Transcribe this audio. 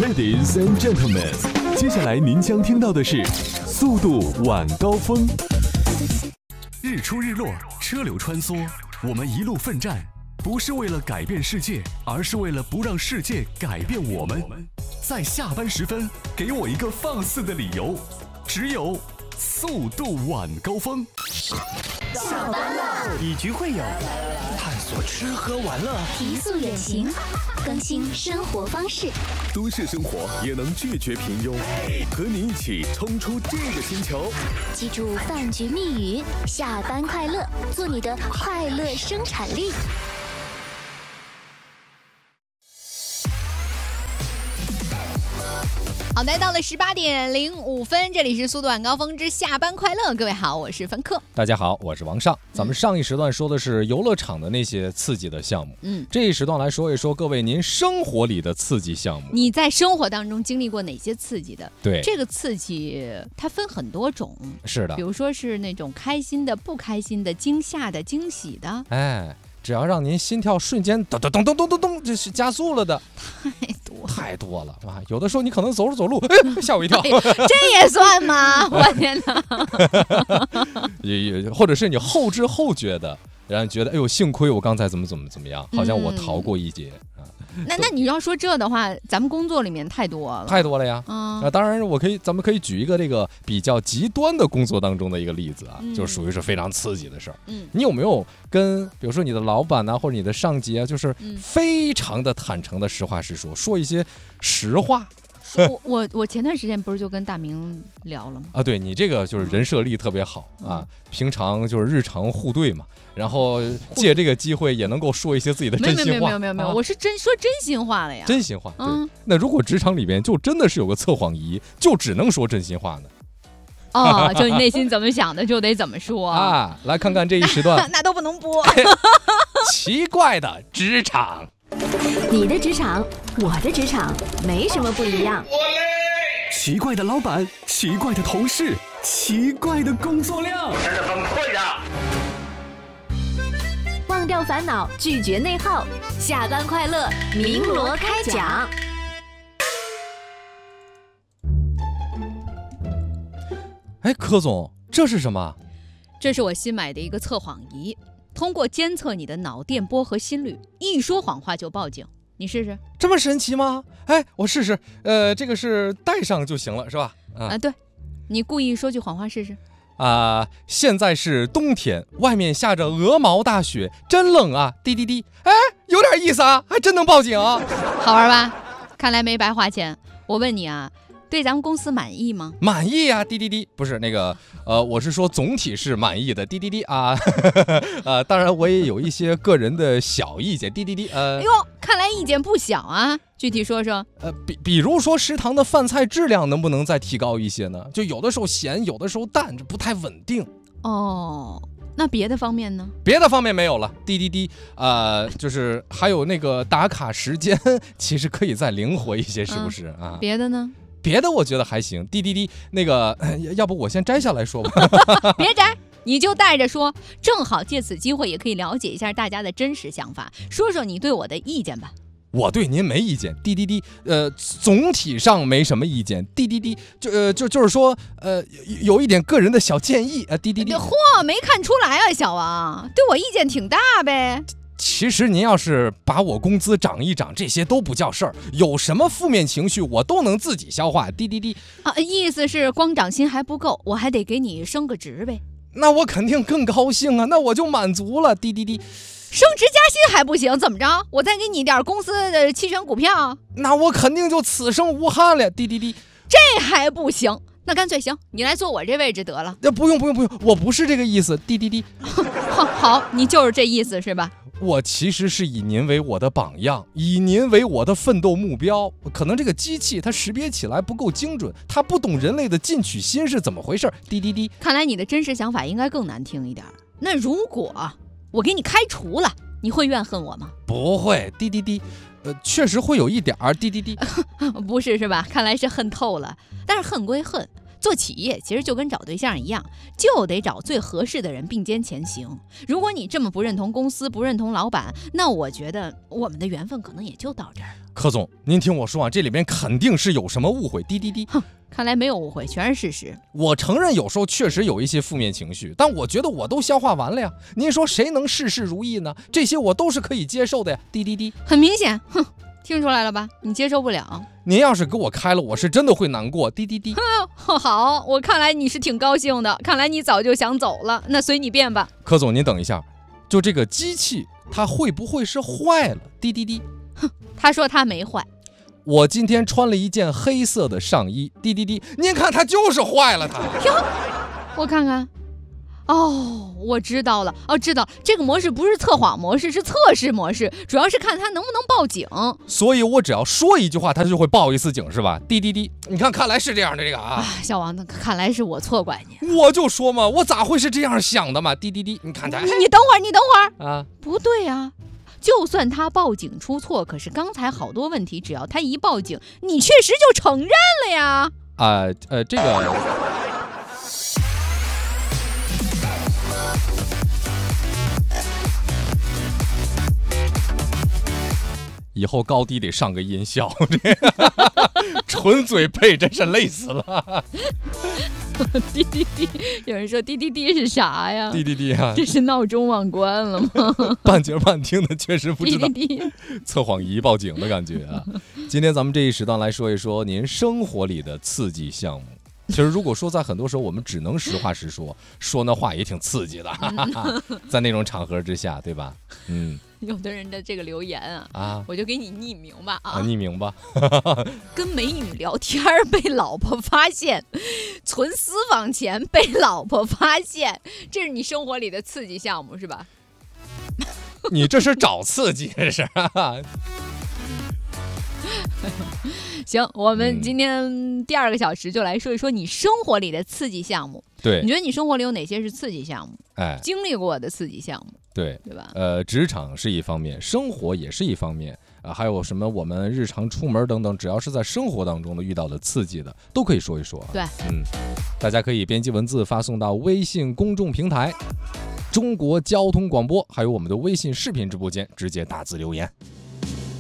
Ladies and gentlemen， 接下来您将听到的是速度晚高峰。日出日落，车流穿梭，我们一路奋战，不是为了改变世界，而是为了不让世界改变我们。在下班时分，给我一个放肆的理由，只有速度晚高峰。 下班了， 以局会友，探索吃喝玩乐， 提速远行，更新生活方式。 都市生活也能拒绝平庸，和你一起冲出这个星球。 记住饭局密语：下班快乐，做你的快乐生产力。 好的，到了18:05，这里是速度晚高峰之下班快乐。各位好，我是芬克。 大家好，我是王尚。咱们上一时段说的是游乐场的那些刺激的项目，这一时段来说一说各位您生活里的刺激项目。 你在生活当中经历过哪些刺激的？ 对， 这个刺激它分很多种。 是的， 比如说是那种开心的、不开心的、惊吓的、惊喜的。 只要让您心跳瞬间咚咚咚咚咚咚咚，这是加速了的，太多了啊！有的时候你可能走路，吓我一跳， 这也算吗？我天哪！ 或者是你后知后觉的，让人觉得哎呦，幸亏我刚才怎么样，好像我逃过一劫啊。 那你要说这的话，咱们工作里面太多了呀。当然咱们可以举一个这个比较极端的工作当中的一个例子啊，就属于是非常刺激的事儿。你有没有跟比如说你的老板啊，或者你的上级啊，就是非常的坦诚的实话实说，说一些实话？ 我前段时间不是就跟大明聊了吗？ 啊，对，你这个就是人设力特别好啊，平常就是日常互对嘛，然后借这个机会也能够说一些自己的真心话。 没有，我是说真心话了呀。 真心话，对。那如果职场里边就真的是有个测谎仪，就只能说真心话呢？ 就你内心怎么想的就得怎么说啊！来看看这一时段， 那都不能播。 奇怪的职场。 你的职场，我的职场，没什么不一样。 奇怪的老板，奇怪的同事，奇怪的工作量，真的很困扰。 忘掉烦恼，拒绝内耗，下班快乐，鸣锣开讲。 哎，柯总，这是什么？ 这是我新买的一个测谎仪。通过监测你的脑电波和心率，一说谎话就报警，你试试。 这么神奇吗？哎，我试试。这个是戴上就行了，是吧？ 对，你故意说句谎话试试。 现在是冬天，外面下着鹅毛大雪，真冷啊！滴滴滴，哎，有点意思啊，还真能报警啊！ 好玩吧？看来没白花钱。我问你啊，对咱们公司满意吗？ 满意啊，滴滴滴，不是那个，我是说总体是满意的，滴滴滴啊，当然我也有一些个人的小意见，滴滴滴， 看来意见不小啊，具体说说。 比如说食堂的饭菜质量能不能再提高一些呢？就有的时候咸，有的时候淡，这不太稳定。 那别的方面呢？ 别的方面没有了，滴滴滴，就是还有那个打卡时间，其实可以再灵活一些，是不是啊？ 别的呢？ 别的我觉得还行，滴滴滴那个，要不我先摘下来说吧。 别摘，你就带着说，正好借此机会也可以了解一下大家的真实想法，说说你对我的意见吧。 我对您没意见，滴滴滴，总体上没什么意见，滴滴滴，就是说，有一点个人的小建议啊，滴滴滴。 嚯，没看出来啊，小王，对我意见挺大呗。 其实您要是把我工资涨一涨，这些都不叫事儿，有什么负面情绪我都能自己消化，滴滴滴。 意思是光涨薪还不够，我还得给你升个职呗。 那我肯定更高兴啊，那我就满足了，滴滴滴。 升职加薪还不行，怎么着？我再给你点公司的期权股票， 那我肯定就此生无憾了，滴滴滴。 这还不行，那干脆行，你来坐我这位置得了。 不用，我不是这个意思，滴滴滴。 好，你就是这意思是吧？ 我其实是以您为我的榜样，以您为我的奋斗目标。可能这个机器它识别起来不够精准，它不懂人类的进取心是怎么回事。滴滴滴。 看来你的真实想法应该更难听一点。那如果我给你开除了，你会怨恨我吗？ 不会，滴滴滴。确实会有一点儿，滴滴滴。 不是吧？看来是恨透了。但是恨归恨， 做企业其实就跟找对象一样，就得找最合适的人并肩前行。如果你这么不认同公司，不认同老板，那我觉得我们的缘分可能也就到这儿了。 柯总，您听我说啊，这里边肯定是有什么误会。 哼，看来没有误会，全是事实。 我承认有时候确实有一些负面情绪，但我觉得我都消化完了呀。您说谁能事事如意呢？这些我都是可以接受的呀。 很明显，听出来了吧？你接受不了。 您要是给我开了，我是真的会难过。 好，我看来你是挺高兴的，看来你早就想走了，那随你便吧。 柯总，您等一下，就这个机器，它会不会是坏了？ 他说他没坏。 我今天穿了一件黑色的上衣，您看它就是坏了它。 哟，我看看。哦，我知道了。知道这个模式不是测谎模式，是测试模式，主要是看他能不能报警。 所以我只要说一句话，他就会报一次警，是吧？你看来是这样的这个啊。 小王子，看来是我错怪你。 我就说嘛，我咋会是这样想的嘛？你看他。 你等会儿啊， 不对啊。就算他报警出错，可是刚才好多问题，只要他一报警，你确实就承认了呀。 这个。以后高低得上个音效，纯嘴配真是累死了。 滴，有人说滴是啥呀？ 滴啊， 这是闹钟忘关了吗？ 半截半听的确实不知道。 滴， 测谎仪报警的感觉啊。今天咱们这一时段来说一说您生活里的刺激项目。其实如果说在很多时候我们只能实话实说，说那话也挺刺激的，在那种场合之下，对吧？ 有的人的这个留言啊，我就给你匿名吧匿名吧。 跟美女聊天被老婆发现，存私房钱被老婆发现，这是你生活里的刺激项目是吧？ 你这是找刺激，这是。 行，我们今天第2个小时就来说一说你生活里的刺激项目。 对， 你觉得你生活里有哪些是刺激项目？经历过的刺激项目。 对吧？ 职场是一方面，生活也是一方面还有什么我们日常出门等等，只要是在生活当中的遇到的刺激的，都可以说一说。 对， 大家可以编辑文字发送到微信公众平台中国交通广播，还有我们的微信视频直播间，直接打字留言。